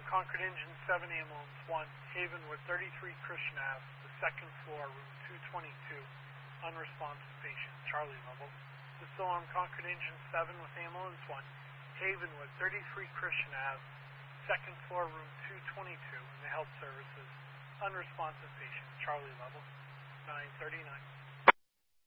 Concord Engine 7, Ambulance 1, Havenwood 33 Christian Ave, the second floor, room 222, unresponsive patient, Charlie level. This is still on Concord Engine 7 with Ambulance 1, Havenwood 33 Christian Ave, second floor, room 222, in the health services, unresponsive patient, Charlie level, 939.